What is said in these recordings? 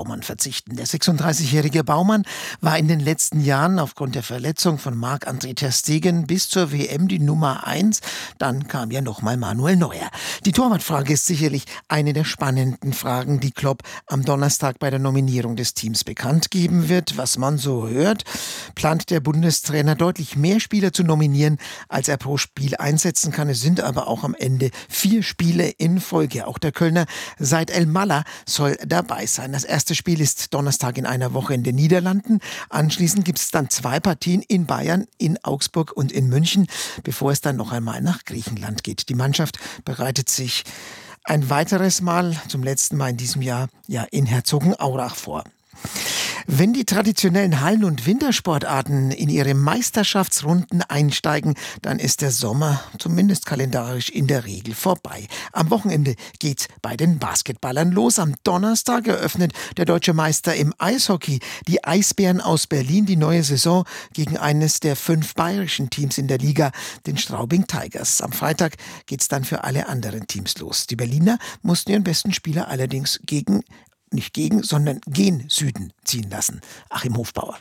Baumann verzichten. Der 36-jährige Baumann war in den letzten Jahren aufgrund der Verletzung von Marc-André ter Stegen bis zur WM die Nummer 1. Dann kam ja nochmal Manuel Neuer. Die Torwartfrage ist sicherlich eine der spannenden Fragen, die Klopp am Donnerstag bei der Nominierung des Teams bekannt geben wird. Was man so hört, plant der Bundestrainer deutlich mehr Spieler zu nominieren, als er pro Spiel einsetzen kann. Es sind aber auch am Ende 4 Spiele in Folge. Auch der Kölner Said El-Mallah soll dabei sein. Das erste Spiel ist Donnerstag in einer Woche in den Niederlanden. Anschließend gibt es dann 2 Partien in Bayern, in Augsburg und in München, bevor es dann noch einmal nach Griechenland geht. Die Mannschaft bereitet sich ein weiteres Mal, zum letzten Mal in diesem Jahr, in Herzogenaurach vor. Wenn die traditionellen Hallen- und Wintersportarten in ihre Meisterschaftsrunden einsteigen, dann ist der Sommer zumindest kalendarisch in der Regel vorbei. Am Wochenende geht's bei den Basketballern los. Am Donnerstag eröffnet der deutsche Meister im Eishockey, die Eisbären aus Berlin, die neue Saison gegen eines der 5 bayerischen Teams in der Liga, den Straubing Tigers. Am Freitag geht's dann für alle anderen Teams los. Die Berliner mussten ihren besten Spieler allerdings sondern gen Süden ziehen lassen. Achim Hofbauer.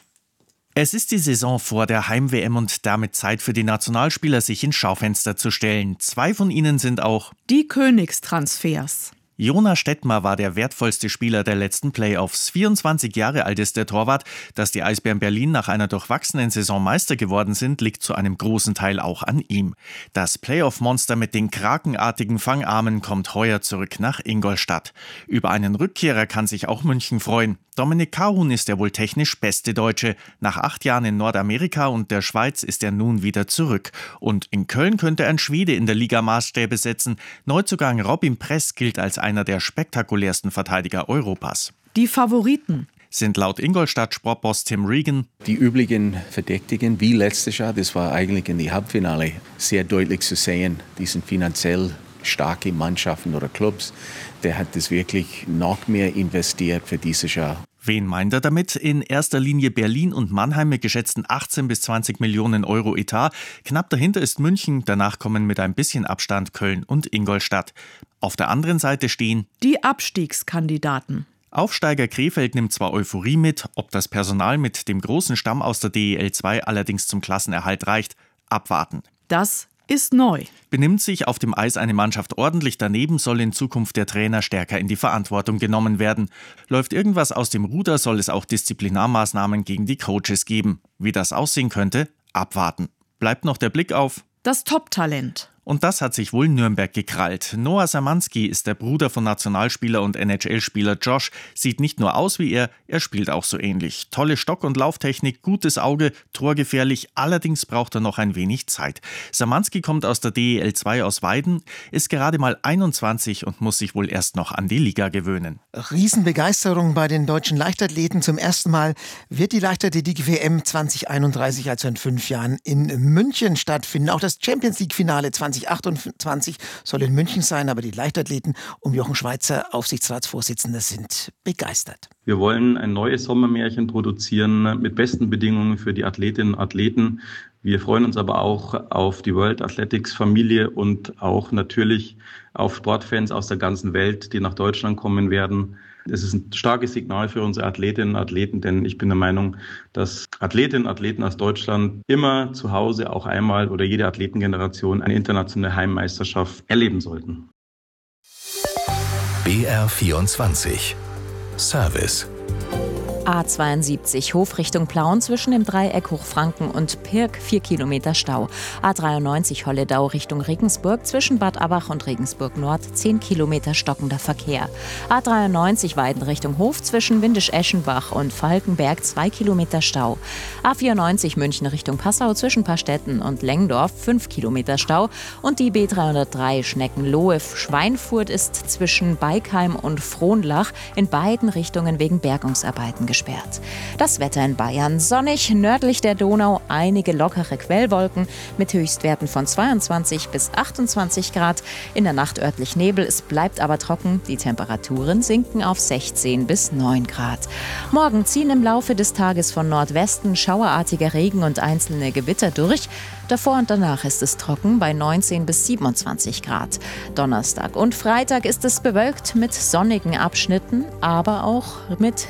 Es ist die Saison vor der Heim-WM und damit Zeit für die Nationalspieler, sich ins Schaufenster zu stellen. 2 von ihnen sind auch die Königstransfers. Jonas Stettmar war der wertvollste Spieler der letzten Playoffs. 24 Jahre alt ist der Torwart. Dass die Eisbären Berlin nach einer durchwachsenen Saison Meister geworden sind, liegt zu einem großen Teil auch an ihm. Das Playoff-Monster mit den krakenartigen Fangarmen kommt heuer zurück nach Ingolstadt. Über einen Rückkehrer kann sich auch München freuen. Dominik Kahun ist der wohl technisch beste Deutsche. Nach 8 Jahren in Nordamerika und der Schweiz ist er nun wieder zurück. Und in Köln könnte ein Schwede in der Liga Maßstäbe setzen. Neuzugang Robin Press gilt als einer der spektakulärsten Verteidiger Europas. Die Favoriten sind laut Ingolstadt-Sportboss Tim Regan die üblichen Verdächtigen wie letztes Jahr. Das war eigentlich in die Halbfinale sehr deutlich zu sehen. Die sind finanziell starke Mannschaften oder Clubs. Der hat das wirklich noch mehr investiert für dieses Jahr. Wen meint er damit? In erster Linie Berlin und Mannheim mit geschätzten 18 bis 20 Millionen Euro Etat. Knapp dahinter ist München, danach kommen mit ein bisschen Abstand Köln und Ingolstadt. Auf der anderen Seite stehen die Abstiegskandidaten. Aufsteiger Krefeld nimmt zwar Euphorie mit, ob das Personal mit dem großen Stamm aus der DEL 2 allerdings zum Klassenerhalt reicht, abwarten. Das ist neu. Benimmt sich auf dem Eis eine Mannschaft ordentlich daneben, soll in Zukunft der Trainer stärker in die Verantwortung genommen werden. Läuft irgendwas aus dem Ruder, soll es auch Disziplinarmaßnahmen gegen die Coaches geben. Wie das aussehen könnte, abwarten. Bleibt noch der Blick auf das Top-Talent. Und das hat sich wohl Nürnberg gekrallt. Noah Szymanski ist der Bruder von Nationalspieler und NHL-Spieler Josh. Sieht nicht nur aus wie er spielt auch so ähnlich. Tolle Stock- und Lauftechnik, gutes Auge, torgefährlich, allerdings braucht er noch ein wenig Zeit. Szymanski kommt aus der DEL 2 aus Weiden, ist gerade mal 21 und muss sich wohl erst noch an die Liga gewöhnen. Riesenbegeisterung bei den deutschen Leichtathleten. Zum ersten Mal wird die Leichtathletik-WM 2031, also in 5 Jahren, in München stattfinden. Auch das Champions-League-Finale 2028 soll in München sein, aber die Leichtathleten um Jochen Schweizer, Aufsichtsratsvorsitzender, sind begeistert. Wir wollen ein neues Sommermärchen produzieren mit besten Bedingungen für die Athletinnen und Athleten. Wir freuen uns aber auch auf die World Athletics Familie und auch natürlich auf Sportfans aus der ganzen Welt, die nach Deutschland kommen werden. Es ist ein starkes Signal für unsere Athletinnen und Athleten, denn ich bin der Meinung, dass Athletinnen und Athleten aus Deutschland immer zu Hause auch einmal oder jede Athletengeneration eine internationale Heimmeisterschaft erleben sollten. BR24 Service A72 Hofrichtung Plauen zwischen dem Dreieck Hochfranken und Pirk 4 Kilometer Stau. A93 Holledau Richtung Regensburg zwischen Bad Abach und Regensburg Nord 10 Kilometer stockender Verkehr. A93 Weiden Richtung Hof zwischen Windisch-Eschenbach und Falkenberg 2 Kilometer Stau. A94 München Richtung Passau zwischen Pastetten und Lengdorf 5 Kilometer Stau. Und die B303 Schneckenlohe Schweinfurt ist zwischen Beikheim und Frohnlach in beiden Richtungen wegen Bergungsarbeiten gesperrt. Das Wetter in Bayern: sonnig, nördlich der Donau einige lockere Quellwolken mit Höchstwerten von 22 bis 28 Grad. In der Nacht örtlich Nebel, es bleibt aber trocken. Die Temperaturen sinken auf 16 bis 9 Grad. Morgen ziehen im Laufe des Tages von Nordwesten schauerartiger Regen und einzelne Gewitter durch. Davor und danach ist es trocken bei 19 bis 27 Grad. Donnerstag und Freitag ist es bewölkt mit sonnigen Abschnitten, aber auch mit